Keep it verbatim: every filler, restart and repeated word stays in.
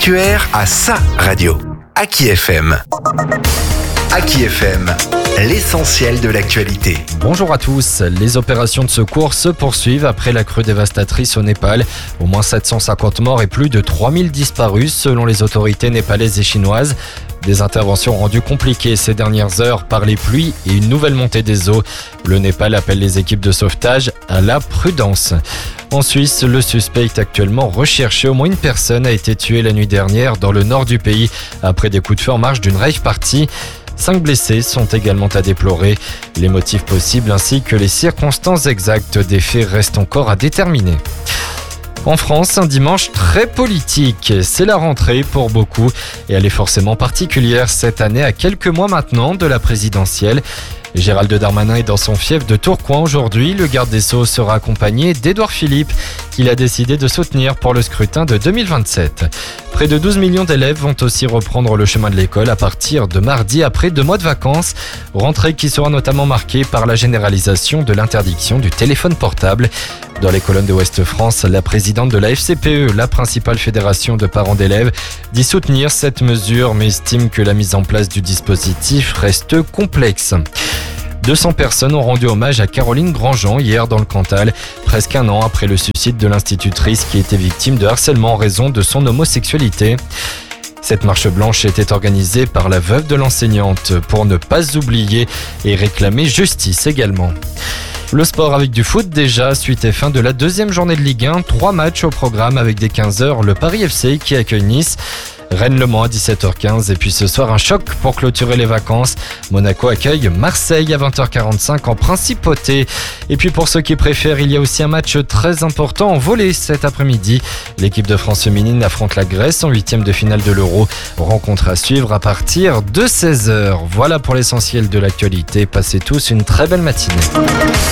l'actuaire à sa radio. Aki F M. Aki F M, l'essentiel de l'actualité. Bonjour à tous. Les opérations de secours se poursuivent après la crue dévastatrice au Népal. Au moins sept cent cinquante morts et plus de trois mille disparus selon les autorités népalaises et chinoises. Des interventions rendues compliquées ces dernières heures par les pluies et une nouvelle montée des eaux. Le Népal appelle les équipes de sauvetage à la prudence. En Suisse, le suspect est actuellement recherché. Au moins une personne a été tuée la nuit dernière dans le nord du pays après des coups de feu en marge d'une rave party. Cinq blessés sont également à déplorer. Les motifs possibles ainsi que les circonstances exactes des faits restent encore à déterminer. En France, un dimanche très politique. C'est la rentrée pour beaucoup et elle est forcément particulière cette année à quelques mois maintenant de la présidentielle. Gérald Darmanin est dans son fief de Tourcoing aujourd'hui. Le garde des Sceaux sera accompagné d'Édouard Philippe, qu'il a décidé de soutenir pour le scrutin de deux mille vingt-sept. Près de douze millions d'élèves vont aussi reprendre le chemin de l'école à partir de mardi après deux mois de vacances. Rentrée qui sera notamment marquée par la généralisation de l'interdiction du téléphone portable. Dans les colonnes de Ouest France, la présidente de la F C P E, la principale fédération de parents d'élèves, dit soutenir cette mesure mais estime que la mise en place du dispositif reste complexe. deux cents personnes ont rendu hommage à Caroline Grandjean hier dans le Cantal, presque un an après le suicide de l'institutrice qui était victime de harcèlement en raison de son homosexualité. Cette marche blanche était organisée par la veuve de l'enseignante pour ne pas oublier et réclamer justice également. Le sport avec du foot déjà, suite et fin de la deuxième journée de Ligue un, trois matchs au programme avec dès quinze heures le Paris F C qui accueille Nice. Rennes-Le Mans à dix-sept heures quinze et puis ce soir un choc pour clôturer les vacances. Monaco accueille Marseille à vingt heures quarante-cinq en principauté. Et puis pour ceux qui préfèrent, il y a aussi un match très important en volley cet après-midi. L'équipe de France féminine affronte la Grèce en huitième de finale de l'Euro. Rencontre à suivre à partir de seize heures. Voilà pour l'essentiel de l'actualité. Passez tous une très belle matinée.